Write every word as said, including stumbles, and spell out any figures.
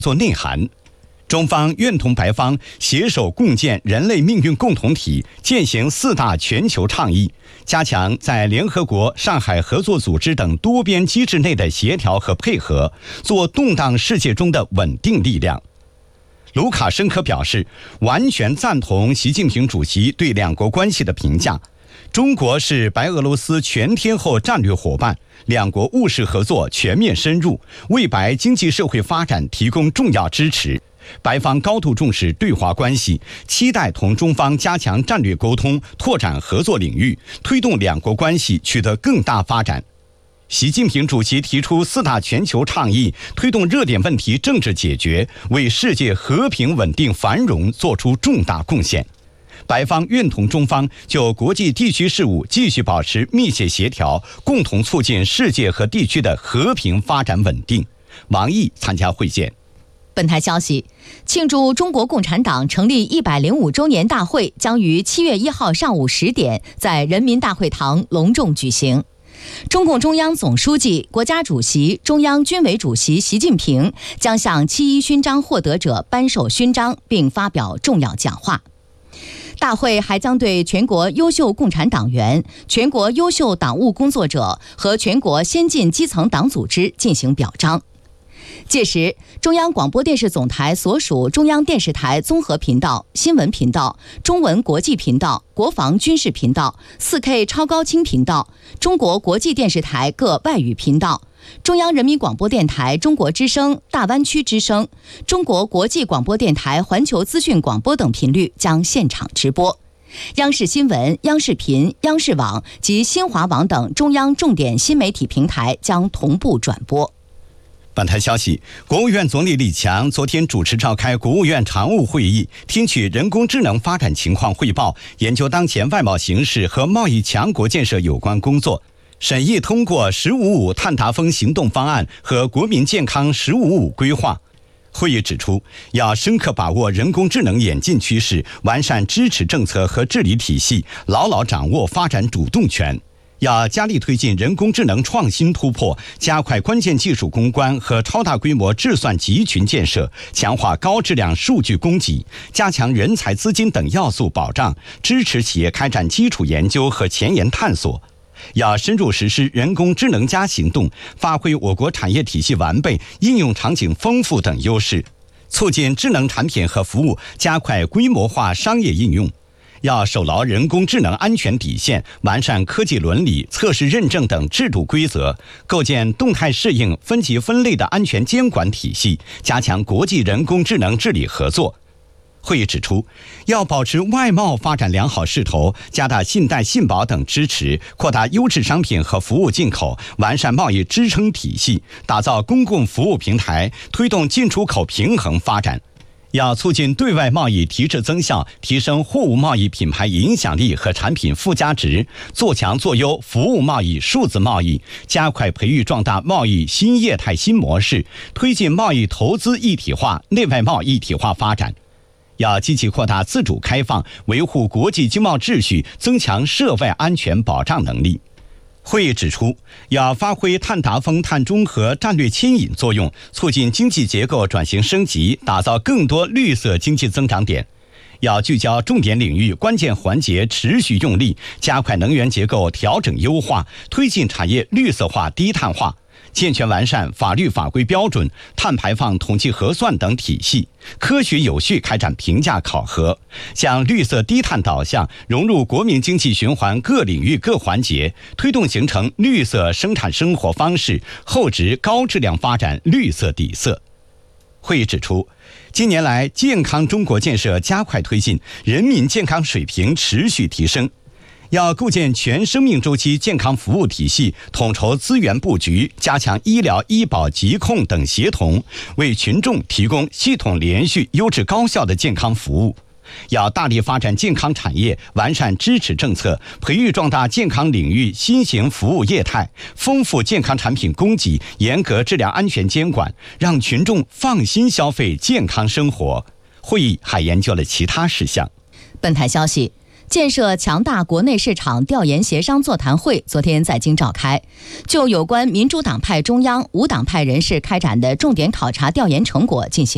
作内涵。中方愿同白方携手共建人类命运共同体，践行四大全球倡议，加强在联合国、上海合作组织等多边机制内的协调和配合，做动荡世界中的稳定力量。卢卡申科表示，完全赞同习近平主席对两国关系的评价。中国是白俄罗斯全天候战略伙伴，两国务实合作全面深入，为白经济社会发展提供重要支持。白方高度重视对华关系，期待同中方加强战略沟通，拓展合作领域，推动两国关系取得更大发展。习近平主席提出四大全球倡议，推动热点问题政治解决，为世界和平稳定繁荣作出重大贡献。白方愿同中方就国际地区事务继续保持密切协调，共同促进世界和地区的和平发展稳定。王毅参加会见。 本台消息，庆祝中国共产党成立一百零五周年大会将于七月一号上午十点在人民大会堂隆重举行。中共中央总书记、国家主席、中央军委主席习近平将向七一勋章获得者颁授勋章，并发表重要讲话。大会还将对全国优秀共产党员、全国优秀党务工作者和全国先进基层党组织进行表彰。届时，中央广播电视总台所属中央电视台综合频道、新闻频道、中文国际频道、国防军事频道、四 K 超高清频道、中国国际电视台各外语频道、中央人民广播电台中国之声、大湾区之声、中国国际广播电台环球资讯广播等频率将现场直播。央视新闻、央视频、央视网及新华网等中央重点新媒体平台将同步转播。 本台消息，国务院总理李强昨天主持召开国务院常务会议，听取人工智能发展情况汇报，研究当前外贸形势和贸易强国建设有关工作，审议通过“十五五”碳达峰行动方案和国民健康“十五五”规划。会议指出，要深刻把握人工智能演进趋势，完善支持政策和治理体系，牢牢掌握发展主动权。要加力推进人工智能创新突破，加快关键技术攻关和超大规模智算集群建设，强化高质量数据供给，加强人才资金等要素保障，支持企业开展基础研究和前沿探索。要深入实施人工智能加行动，发挥我国产业体系完备、应用场景丰富等优势，促进智能产品和服务加快规模化商业应用。要守牢人工智能安全底线，完善科技伦理、测试认证等制度规则，构建动态适应、分级分类的安全监管体系，加强国际人工智能治理合作。会议指出，要保持外贸发展良好势头，加大信贷信保等支持，扩大优质商品和服务进口，完善贸易支撑体系，打造公共服务平台，推动进出口平衡发展。要促进对外贸易提质增效，提升货物贸易品牌影响力和产品附加值，做强做优服务贸易、数字贸易，加快培育壮大贸易新业态新模式，推进贸易投资一体化、内外贸一体化发展。要积极扩大自主开放，维护国际经贸秩序，增强涉外安全保障能力。会议指出，要发挥碳达峰、碳中和战略牵引作用，促进经济结构转型升级，打造更多绿色经济增长点。要聚焦重点领域、关键环节，持续用力，加快能源结构调整优化，推进产业绿色化、低碳化，健全完善法律法规标准、碳排放统计核算等体系，科学有序开展评价考核，将绿色低碳导向融入国民经济循环各领域各环节，推动形成绿色生产生活方式，厚植高质量发展绿色底色。会议指出，近年来健康中国建设加快推进，人民健康水平持续提升。要构建全生命周期健康服务体系，统筹资源布局，加强医疗医保疾控等协同，为群众提供系统连续优质高效的健康服务。要大力发展健康产业，完善支持政策，培育壮大健康领域新型服务业态，丰富健康产品供给，严格质量安全监管，让群众放心消费健康生活。会议还研究了其他事项。 本台消息，建设强大国内市场调研协商座谈会昨天在京召开，就有关民主党派中央、无党派人士开展的重点考察调研成果进行